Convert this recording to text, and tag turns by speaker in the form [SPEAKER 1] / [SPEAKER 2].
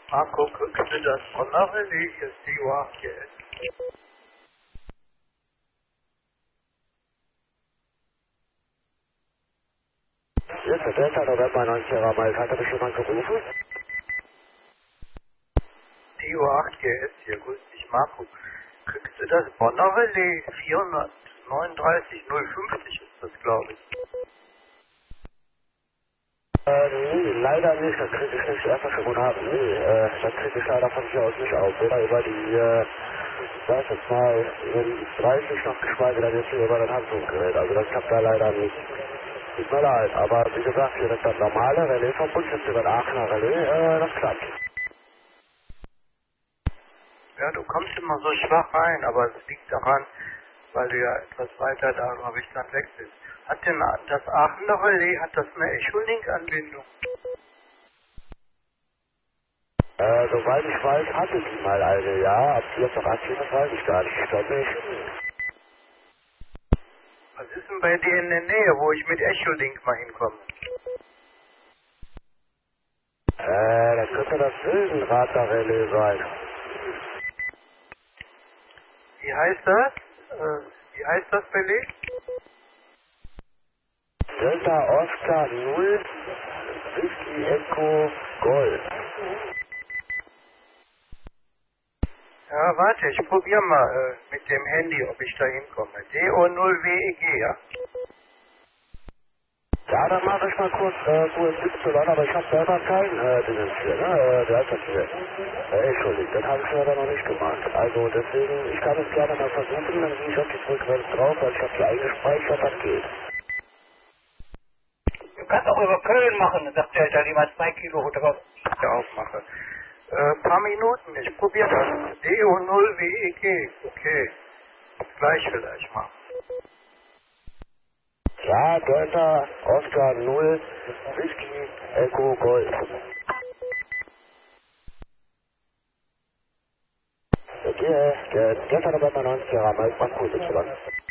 [SPEAKER 1] Marco, guckst du das Sonderrelais? Hier ist die UAGS.
[SPEAKER 2] Hier ist der Delta November 90 Mike. Hat er mich jemand gerufen?
[SPEAKER 1] Die U8GS hier, grüß dich Marco. Kriegst du das Bonner Relais? 439 050 ist das, glaube ich.
[SPEAKER 2] Nee, leider nicht. Das kriege ich nicht. Erstmal schon guten Abend. Nee, das kriege ich leider von hier aus nicht auf. Weder über die, sag jetzt mal, über die 30 noch geschweige denn jetzt hier über das Handtuchgerät. Also das klappt da leider nicht. Tut mir leid. Aber wie gesagt, hier das normale Relais-Verbund jetzt über das Aachener Relais, das klappt.
[SPEAKER 1] Ja, du kommst immer so schwach rein, aber es liegt daran, weil du ja etwas weiter da, glaube ich, dann weg bist. Hat denn das Aachener Relais, hat das eine Echolink-Anbindung?
[SPEAKER 2] Soweit ich weiß, hatte die mal eine, ja. Ob die jetzt noch aktiv ist, weiß ich gar nicht. Ich glaube nicht.
[SPEAKER 1] Was ist denn bei dir in der Nähe, wo ich mit Echolink mal hinkomme?
[SPEAKER 2] Das könnte das Wildenrater-Relais sein.
[SPEAKER 1] Wie heißt das? Wie heißt das Relais?
[SPEAKER 2] Delta Oscar 0 Whisky Echo Gold.
[SPEAKER 1] Ja, warte, ich probiere mal mit dem Handy, ob ich da hinkomme. DO0WEG, ja?
[SPEAKER 2] Ja, dann mache ich mal kurz QSY, aber ich habe selber kein Dingens hier, ne? Wie heißt das hier? Entschuldigung, das habe ich selber noch nicht gemacht. Also deswegen, ich kann es gerne mal versuchen, dann gehe ich auf die Frequenz drauf, weil ich habe die eingespeichert, das geht.
[SPEAKER 1] Du kannst auch über Köln machen, sagt der Italiener, 2 Kilo drauf. Ich aufmache. Paar Minuten, ich probiere das. DO0WEG, okay. Gleich vielleicht mal.
[SPEAKER 2] Ja, Delta Oscar 0 Whisky Echo Gold. Der Delta November 90 Mal, mach QSY.